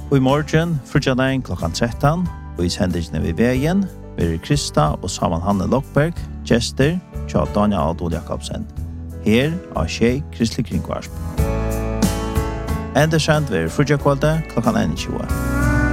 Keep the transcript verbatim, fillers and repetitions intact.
Og i morgen, frutjadein klokkan tretton, og i sendingene ved veien, vil Krista og Saman Hanne Lokberg, gjester, tja Daniel Adol Jakobsen. Her av Tjei Kristelig Kringvarsp. Endesendt ved frutjakvalget klokkan tjueen.